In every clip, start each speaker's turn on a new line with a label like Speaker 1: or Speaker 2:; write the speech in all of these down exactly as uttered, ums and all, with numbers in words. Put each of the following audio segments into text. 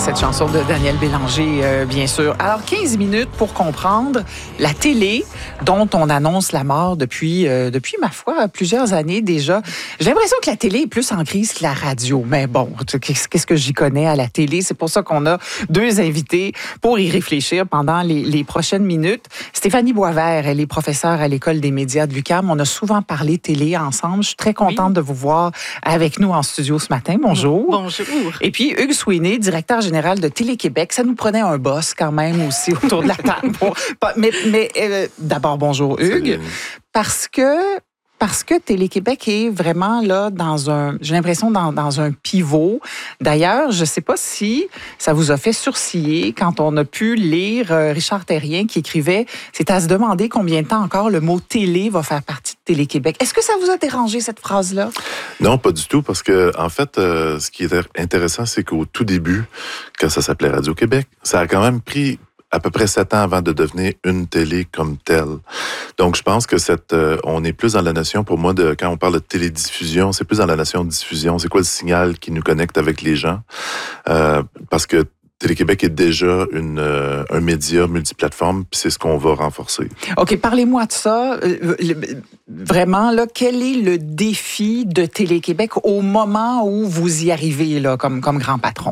Speaker 1: cette chanson de Daniel Bélanger, euh, bien sûr. Alors, quinze minutes pour comprendre la télé dont on annonce la mort depuis, euh, depuis ma foi, plusieurs années déjà. J'ai l'impression que la télé est plus en crise que la radio. Mais bon, qu'est-ce que j'y connais à la télé? C'est pour ça qu'on a deux invités pour y réfléchir pendant les, les prochaines minutes. Stéphanie Boisvert, elle est professeure à l'École des médias de l'U Q A M. On a souvent parlé télé ensemble. Je suis très contente oui. de vous voir avec nous en studio ce matin. Bonjour.
Speaker 2: Bonjour.
Speaker 1: Et puis, Hugues Sweeney, directeur général de Télé-Québec. Ça nous prenait un boss quand même aussi autour de la table. Pour... Mais, mais euh, d'abord, bonjour Hugues. Parce que... Parce que Télé-Québec est vraiment là dans un, j'ai l'impression, dans, dans un pivot. D'ailleurs, je ne sais pas si ça vous a fait sourciller quand on a pu lire euh, Richard Terrien qui écrivait « C'est à se demander combien de temps encore le mot télé va faire partie de Télé-Québec ». Est-ce que ça vous a dérangé, cette phrase-là?
Speaker 3: Non, pas du tout, parce que en fait, euh, ce qui est intéressant, c'est qu'au tout début, quand ça s'appelait Radio-Québec, ça a quand même pris à peu près sept ans avant de devenir une télé comme telle. Donc, je pense que cette, euh, on est plus dans la notion, pour moi, de quand on parle de télédiffusion, c'est plus dans la notion de diffusion. C'est quoi le signal qui nous connecte avec les gens? Euh, parce que Télé-Québec est déjà une, euh, un média multiplateforme, puis c'est ce qu'on va renforcer.
Speaker 1: OK, parlez-moi de ça. Euh, vraiment, là, quel est le défi de Télé-Québec au moment où vous y arrivez, là, comme, comme grand patron?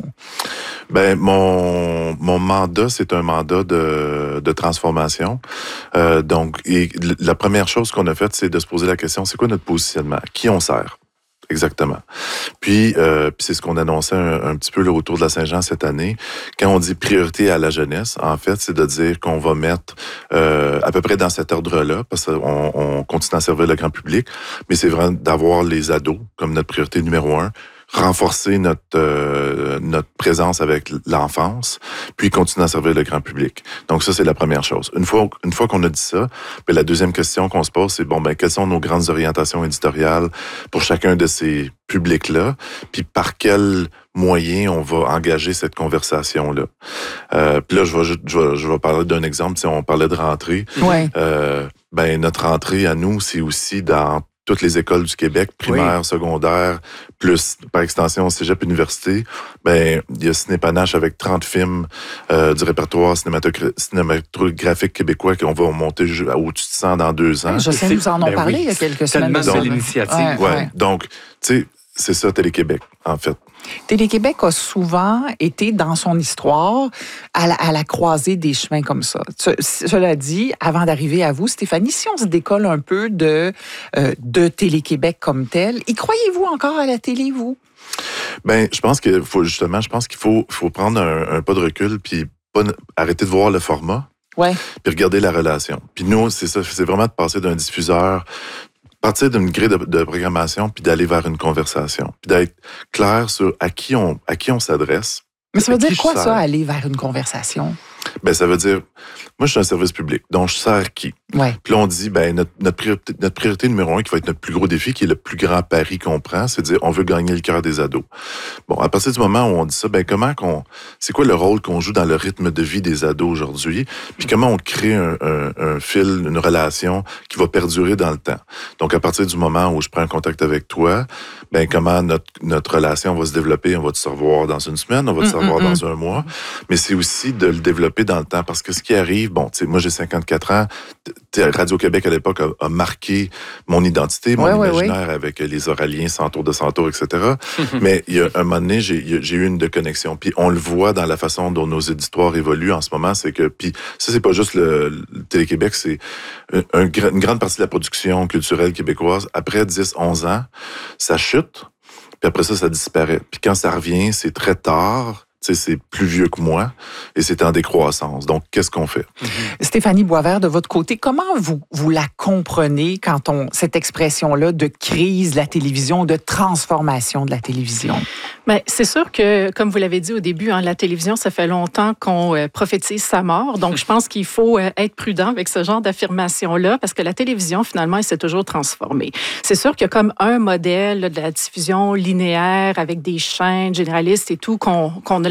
Speaker 3: Ben mon mon mandat, c'est un mandat de de transformation. Euh, donc, et la première chose qu'on a faite, c'est de se poser la question, c'est quoi notre positionnement? À qui on sert? Exactement. Puis, euh, puis c'est ce qu'on annonçait un, un petit peu là, autour de la Saint-Jean cette année. Quand on dit priorité à la jeunesse, en fait, c'est de dire qu'on va mettre euh, à peu près dans cet ordre-là, parce qu'on on continue à servir le grand public, mais c'est vraiment d'avoir les ados comme notre priorité numéro un, renforcer notre euh, notre présence avec l'enfance, puis continuer à servir le grand public. Donc ça, c'est la première chose. Une fois une fois qu'on a dit ça, bien, la deuxième question qu'on se pose, c'est bon, ben quelles sont nos grandes orientations éditoriales pour chacun de ces publics-là, puis par quel moyen on va engager cette conversation-là. Euh, puis là, je vais, je, vais, je vais parler d'un exemple. Si on parlait de rentrée,
Speaker 1: ouais.
Speaker 3: euh, ben notre rentrée à nous, c'est aussi dans toutes les écoles du Québec, primaire, oui. secondaire, plus par extension cégep, université, ben il y a Cinépanache avec trente films euh, du répertoire cinématogra- cinématographique québécois qu'on va monter au-dessus de cent dans deux ans.
Speaker 1: Je sais, nous en ont ben parlé oui. il y a quelques semaines.
Speaker 4: Tellement de l'initiative.
Speaker 1: Ouais,
Speaker 3: ouais.
Speaker 1: ouais.
Speaker 3: Donc, tu sais, c'est ça Télé-Québec, en fait.
Speaker 1: Télé-Québec a souvent été, dans son histoire, à la, à la croisée des chemins comme ça. Cela dit, avant d'arriver à vous, Stéphanie, si on se décolle un peu de, euh, de Télé-Québec comme tel, y croyez-vous encore à la télé, vous?
Speaker 3: Ben, je pense qu'il faut, justement, je pense qu'il faut, faut prendre un, un pas de recul puis pas, arrêter de voir le format.
Speaker 1: Ouais.
Speaker 3: Puis regarder la relation. Puis nous, c'est ça, c'est vraiment de passer d'un diffuseur, partir d'une grille de, de programmation, puis d'aller vers une conversation, puis d'être clair sur à qui on à qui on s'adresse.
Speaker 1: Mais ça veut dire quoi, ça, aller vers une conversation?
Speaker 3: Ben ça veut dire, moi, je suis un service public, donc je sers qui?
Speaker 1: Ouais.
Speaker 3: Puis là, on dit, ben notre, notre, priorité, notre priorité numéro un, qui va être notre plus gros défi, qui est le plus grand pari qu'on prend, c'est de dire, on veut gagner le cœur des ados. Bon, à partir du moment où on dit ça, ben comment qu'on, c'est quoi le rôle qu'on joue dans le rythme de vie des ados aujourd'hui? Puis comment on crée un, un, un fil, une relation qui va perdurer dans le temps? Donc, à partir du moment où je prends un contact avec toi, ben comment notre, notre relation va se développer? On va se revoir dans une semaine, on va se revoir dans un mois. Mais c'est aussi de le développer dans le temps, parce que ce qui arrive, bon, tu sais, moi j'ai cinquante-quatre ans, Radio-Québec à l'époque a, a marqué mon identité, mon
Speaker 1: ouais,
Speaker 3: imaginaire
Speaker 1: ouais, ouais.
Speaker 3: avec les Oraliens, Centaure de Centaure, et cetera. Mais il y a un moment donné, j'ai, j'ai eu une de connexion. Puis on le voit dans la façon dont nos éditoires évoluent en ce moment, c'est que, puis ça c'est pas juste le, le Télé-Québec, c'est un, un, une grande partie de la production culturelle québécoise. Après dix, onze ans, ça chute, puis après ça, ça disparaît. Puis quand ça revient, c'est très tard. Tu sais, c'est plus vieux que moi et c'est en décroissance. Donc, qu'est-ce qu'on fait?
Speaker 1: Mm-hmm. Stéphanie Boisvert, de votre côté, comment vous, vous la comprenez quand on, cette expression-là de crise de la télévision, de transformation de la télévision?
Speaker 2: Bien, c'est sûr que, comme vous l'avez dit au début, hein, la télévision, ça fait longtemps qu'on euh, prophétise sa mort. Donc, je pense qu'il faut euh, être prudent avec ce genre d'affirmation-là parce que la télévision, finalement, elle s'est toujours transformée. C'est sûr qu'il y a comme un modèle là, de la diffusion linéaire avec des chaînes généralistes et tout qu'on, qu'on a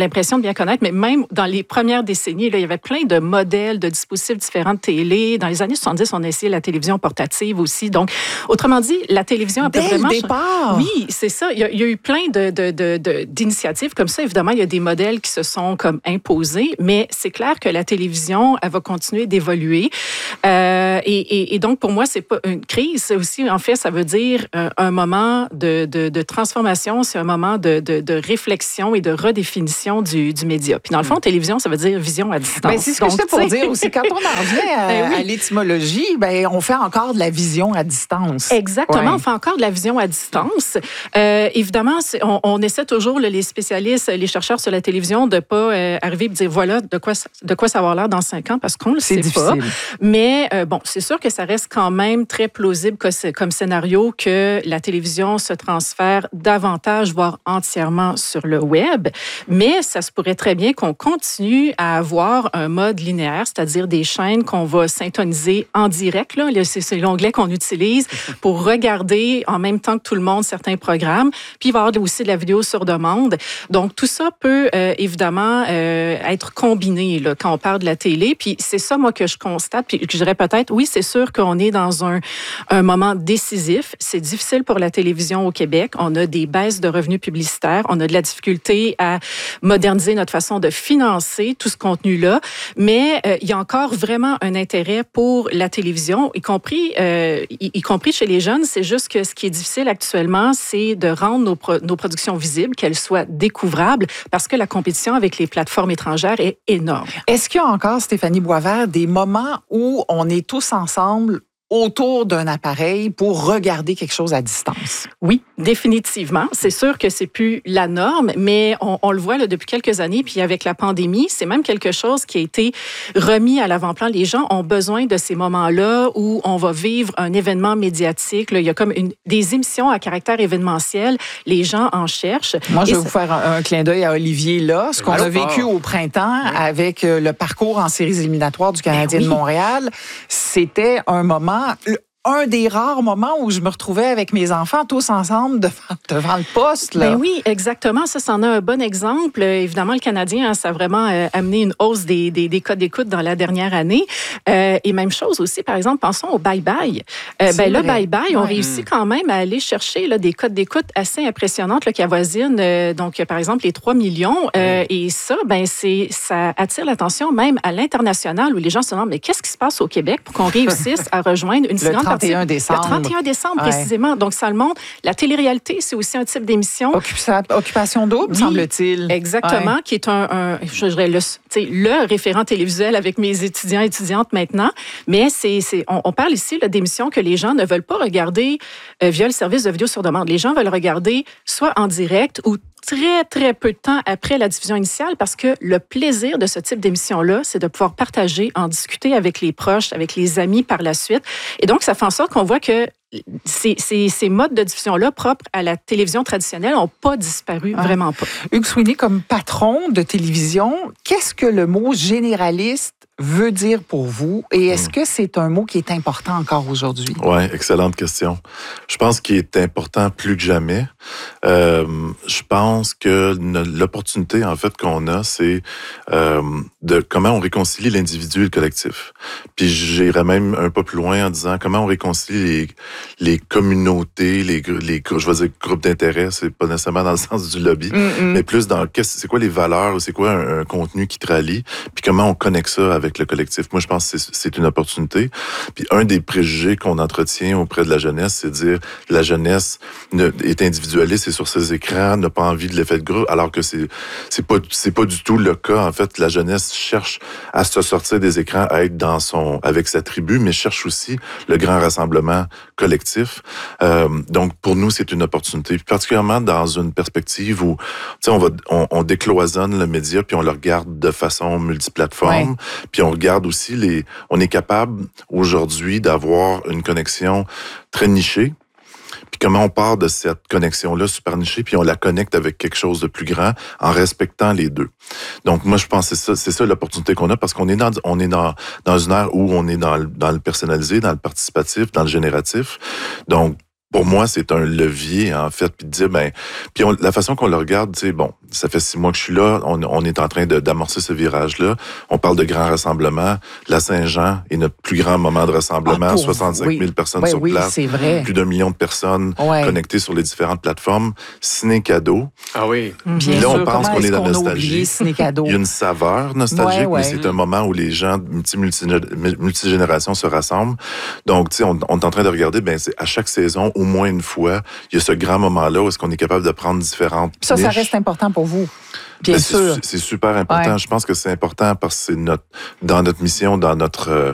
Speaker 2: l'impression de bien connaître, mais même dans les premières décennies, là, il y avait plein de modèles, de dispositifs différents de télé. Dans les années soixante-dix, on a essayé la télévision portative aussi. Donc, autrement dit, la télévision a
Speaker 1: Dès
Speaker 2: vraiment...
Speaker 1: le départ!
Speaker 2: Oui, c'est ça. Il y a, il y a eu plein de, de, de, de, d'initiatives comme ça. Évidemment, il y a des modèles qui se sont comme imposés, mais c'est clair que la télévision, elle va continuer d'évoluer. Euh, et, et, et donc, pour moi, c'est pas une crise. C'est aussi, en fait, ça veut dire un, un moment de, de, de transformation, c'est un moment de, de, de réflexion et de redéfinition du, du média. Puis dans le fond, télévision, ça veut dire vision à distance.
Speaker 1: Ben, c'est ce que j'étais pour dire aussi. Quand on en revient à, ben oui. à l'étymologie, ben, on fait encore de la vision à distance.
Speaker 2: Exactement,
Speaker 1: ouais.
Speaker 2: on fait encore de la vision à distance. Euh, évidemment, on, on essaie toujours, les spécialistes, les chercheurs sur la télévision, de ne pas euh, arriver et dire, voilà, de quoi, de quoi ça va avoir l'air dans cinq ans, parce qu'on ne le sait
Speaker 1: difficile.
Speaker 2: pas. Mais euh, bon, c'est sûr que ça reste quand même très plausible comme scénario que la télévision se transfère davantage, voire entièrement sur le web. Mais ça se pourrait très bien qu'on continue à avoir un mode linéaire, c'est-à-dire des chaînes qu'on va syntoniser en direct. Là. C'est l'onglet qu'on utilise pour regarder en même temps que tout le monde certains programmes. Puis il va y avoir aussi de la vidéo sur demande. Donc tout ça peut euh, évidemment euh, être combiné là, quand on parle de la télé. Puis c'est ça, moi, que je constate. Puis que je dirais peut-être, oui, c'est sûr qu'on est dans un, un moment décisif. C'est difficile pour la télévision au Québec. On a des baisses de revenus publicitaires. On a de la difficulté à moderniser notre façon de financer tout ce contenu-là. Mais euh, il y a encore vraiment un intérêt pour la télévision, y compris, euh, y, y compris chez les jeunes. C'est juste que ce qui est difficile actuellement, c'est de rendre nos, pro- nos productions visibles, qu'elles soient découvrables, parce que la compétition avec les plateformes étrangères est énorme.
Speaker 1: Est-ce qu'il y a encore, Stéphanie Boisvert, des moments où on est tous ensemble autour d'un appareil pour regarder quelque chose à distance?
Speaker 2: Oui, définitivement. C'est sûr que c'est plus la norme, mais on, on le voit là, depuis quelques années, puis avec la pandémie, c'est même quelque chose qui a été remis à l'avant-plan. Les gens ont besoin de ces moments-là où on va vivre un événement médiatique. Là, il y a comme une, des émissions à caractère événementiel. Les gens en cherchent.
Speaker 1: Moi, je
Speaker 2: Et
Speaker 1: vais
Speaker 2: ça...
Speaker 1: vous faire un, un clin d'œil à Olivier là, ce qu'on a vécu au printemps oui. avec le parcours en séries éliminatoires du Canadien oui. de Montréal. C'était un moment un des rares moments où je me retrouvais avec mes enfants tous ensemble devant, devant le poste. Là.
Speaker 2: Ben oui, exactement. Ça, c'en a un bon exemple. Euh, évidemment, le Canadien, hein, ça a vraiment euh, amené une hausse des, des, des codes d'écoute dans la dernière année. Euh, et même chose aussi, par exemple, pensons au bye-bye. Euh, ben, le bye-bye, on ouais. réussit quand même à aller chercher là, des codes d'écoute assez impressionnantes là, qui avoisinent, euh, donc, par exemple, les trois millions. Euh, ouais. Et ça, ben, c'est, ça attire l'attention même à l'international où les gens se demandent, mais qu'est-ce qui se passe au Québec pour qu'on réussisse à rejoindre une si grande partie?
Speaker 1: trente et un décembre.
Speaker 2: Le trente et un décembre, ouais. précisément. Donc, ça le montre. La télé-réalité, c'est aussi un type d'émission.
Speaker 1: Occupa- Occupation double, oui, semble-t-il.
Speaker 2: Exactement, ouais. qui est un, un je dirais, le, le référent télévisuel avec mes étudiants et étudiantes maintenant. Mais c'est, c'est, on, on parle ici là, d'émissions que les gens ne veulent pas regarder euh, via le service de vidéo sur demande. Les gens veulent regarder soit en direct ou très, très peu de temps après la diffusion initiale parce que le plaisir de ce type d'émission-là, c'est de pouvoir partager, en discuter avec les proches, avec les amis par la suite. Et donc, ça fait en sorte qu'on voit que ces, ces, ces modes de diffusion-là propres à la télévision traditionnelle n'ont pas disparu, ah. vraiment pas.
Speaker 1: Hugues Sweeney, comme patron de télévision, qu'est-ce que le mot généraliste veut dire pour vous? Et est-ce que c'est un mot qui est important encore aujourd'hui?
Speaker 3: Oui, excellente question. Je pense qu'il est important plus que jamais. Euh, je pense que l'opportunité, en fait, qu'on a, c'est euh, de comment on réconcilie l'individu et le collectif. Puis j'irais même un peu plus loin en disant comment on réconcilie les, les communautés, les, les je vais dire groupes d'intérêt, c'est pas nécessairement dans le sens du lobby, mm-hmm. mais plus dans c'est quoi les valeurs, c'est quoi un, un contenu qui te rallie, puis comment on connecte ça avec avec le collectif. Moi, je pense que c'est, c'est une opportunité. Puis un des préjugés qu'on entretient auprès de la jeunesse, c'est de dire que la jeunesse ne, est individualiste et sur ses écrans, n'a pas envie de l'effet de groupe, alors que c'est, c'est pas, c'est pas du tout le cas. En fait, la jeunesse cherche à se sortir des écrans, à être dans son, avec sa tribu, mais cherche aussi le grand rassemblement collectif. Euh, donc, pour nous, c'est une opportunité. Puis particulièrement dans une perspective où, tu sais, on va, on, on décloisonne le média puis on le regarde de façon multiplateforme. Ouais. Puis on regarde aussi les... On est capable aujourd'hui d'avoir une connexion très nichée. Puis comment on part de cette connexion-là super nichée, puis on la connecte avec quelque chose de plus grand en respectant les deux. Donc moi, je pense que c'est ça, c'est ça l'opportunité qu'on a parce qu'on est dans, on est dans, dans une ère où on est dans le, dans le personnalisé, dans le participatif, dans le génératif. Donc Pour moi, c'est un levier, en fait, puis de dire, ben, puis on, la façon qu'on le regarde, tu sais, bon, ça fait six mois que je suis là, on, on est en train de, d'amorcer ce virage-là. On parle de grands rassemblements. La Saint-Jean est notre plus grand moment de rassemblement,
Speaker 1: ah,
Speaker 3: soixante-cinq mille
Speaker 1: oui.
Speaker 3: personnes
Speaker 1: ouais,
Speaker 3: sur
Speaker 1: oui,
Speaker 3: place,
Speaker 1: c'est vrai.
Speaker 3: plus d'un million de personnes
Speaker 1: ouais.
Speaker 3: connectées sur les différentes plateformes. Ciné-cadeau.
Speaker 4: Ah oui.
Speaker 1: Bien
Speaker 3: Là,
Speaker 1: sûr.
Speaker 3: on pense
Speaker 1: Comment
Speaker 3: qu'on
Speaker 1: est-ce
Speaker 3: est dans
Speaker 1: qu'on
Speaker 3: la
Speaker 1: a
Speaker 3: nostalgie.
Speaker 1: oublié Ciné-Cadeau?
Speaker 3: Il y a une saveur nostalgique,
Speaker 1: Ouais, ouais.
Speaker 3: mais c'est un moment où les gens multi, multi, multigénérations se rassemblent. Donc, tu sais, on, on est en train de regarder, ben, c'est à chaque saison, au moins une fois, il y a ce grand moment-là où est-ce qu'on est capable de prendre différentes
Speaker 1: Ça,
Speaker 3: niches.
Speaker 1: ça reste important pour vous. Bien
Speaker 3: Ben,
Speaker 1: sûr.
Speaker 3: C'est, c'est super important.
Speaker 1: Ouais.
Speaker 3: Je pense que c'est important parce que c'est notre, dans notre mission, dans notre, euh,